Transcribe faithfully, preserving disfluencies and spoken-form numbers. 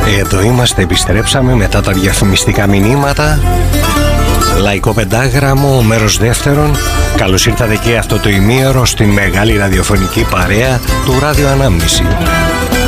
Εδώ είμαστε, επιστρέψαμε μετά τα διαφημιστικά μηνύματα. Λαϊκό Πεντάγραμμο, μέρος δεύτερον. Καλώς ήρθατε και αυτό το ημίωρο στην μεγάλη ραδιοφωνική παρέα του Ράδιο Ανάμνηση.